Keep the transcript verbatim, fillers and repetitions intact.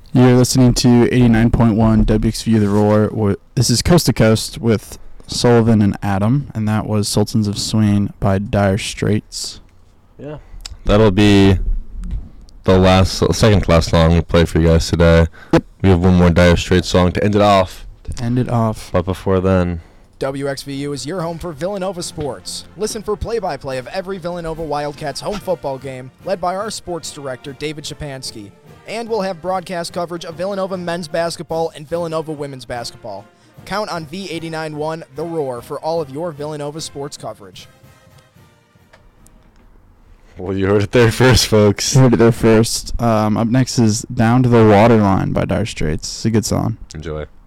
You're listening to eighty-nine point one W X V The Roar. This is Coast to Coast with Sullivan and Adam, and that was Sultans of Swing by Dire Straits. Yeah. That'll be the last, second to last song we play for you guys today. Yep. We have one more Dire Straits song to end it off. To end it off. But before then, W X V U is your home for Villanova sports. Listen for play-by-play of every Villanova Wildcats home football game, led by our sports director, David Shapansky. And we'll have broadcast coverage of Villanova men's basketball and Villanova women's basketball. Count on V eighty-nine point one The Roar for all of your Villanova sports coverage. well, you heard it there first, folks. Heard it there first. Um, up next is Down to the Waterline by Dire Straits. It's a good song. Enjoy.